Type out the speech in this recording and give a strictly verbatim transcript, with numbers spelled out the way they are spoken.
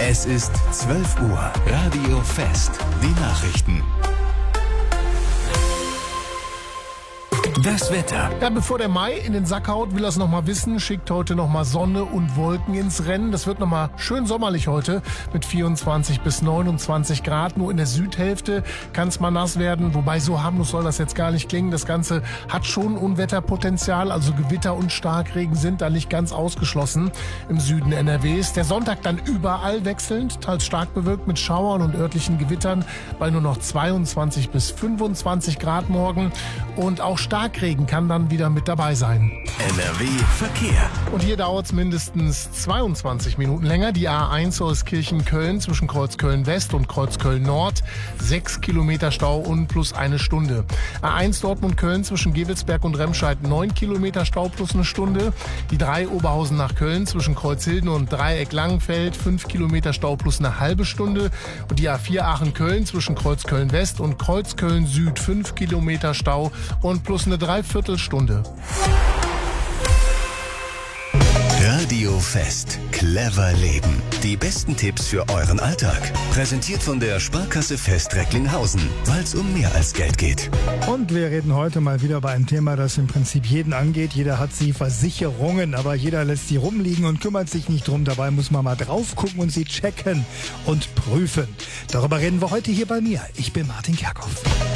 Es ist zwölf Uhr. Radio Fest. Die Nachrichten. Das Wetter. Ja, bevor der Mai in den Sack haut, will er es nochmal wissen, schickt heute nochmal Sonne und Wolken ins Rennen. Das wird nochmal schön sommerlich heute mit vierundzwanzig bis neunundzwanzig Grad. Nur in der Südhälfte kann es mal nass werden, wobei so harmlos soll das jetzt gar nicht klingen. Das Ganze hat schon Unwetterpotenzial, also Gewitter und Starkregen sind da nicht ganz ausgeschlossen im Süden N R Ws. Der Sonntag dann überall wechselnd, teils stark bewölkt mit Schauern und örtlichen Gewittern bei nur noch zweiundzwanzig bis fünfundzwanzig Grad morgen und auch stark Regen kann dann wieder mit dabei sein. N R W Verkehr. Und hier dauert es mindestens zweiundzwanzig Minuten länger. Die A eins Holzkirchen-Köln zwischen Kreuzköln West und Kreuzköln Nord. Sechs Kilometer Stau und plus eine Stunde. A eins Dortmund-Köln zwischen Gevelsberg und Remscheid. Neun Kilometer Stau plus eine Stunde. Die drei Oberhausen nach Köln zwischen Kreuzhilden und Dreieck Langenfeld. Fünf Kilometer Stau plus eine halbe Stunde. Und die A vier Aachen-Köln zwischen Kreuzköln West und Kreuzköln Süd. Fünf Kilometer Stau und plus eine Dreiviertelstunde. Radio Fest. Clever leben. Die besten Tipps für euren Alltag. Präsentiert von der Sparkasse Fest Recklinghausen, weil es um mehr als Geld geht. Und wir reden heute mal wieder über ein Thema, das im Prinzip jeden angeht. Jeder hat sie Versicherungen, aber jeder lässt sie rumliegen und kümmert sich nicht drum. Dabei muss man mal drauf gucken und sie checken und prüfen. Darüber reden wir heute hier bei mir. Ich bin Martin Kerkhoff.